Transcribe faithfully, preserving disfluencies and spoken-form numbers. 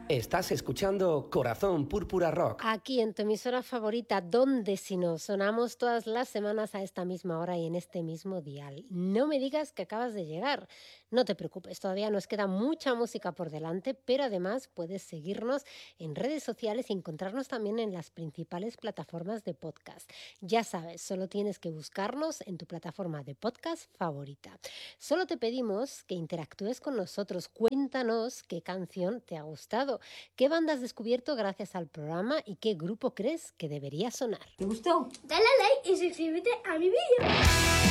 Estás escuchando Corazón Púrpura Rock. Aquí en tu emisora favorita, donde si no sonamos todas las semanas a esta misma hora y en este mismo dial. No me digas que acabas de llegar. No te preocupes, todavía nos queda mucha música por delante, pero además puedes seguirnos en redes sociales y encontrarnos también en las principales plataformas de podcast. Ya sabes, solo tienes que buscarnos en tu plataforma de podcast favorita. Solo te pedimos que interactúes con nosotros. Cuéntanos qué canción te ha gustado. ¿Qué banda has descubierto gracias al programa y qué grupo crees que debería sonar? ¿Te gustó? Dale a like y suscríbete a mi vídeo.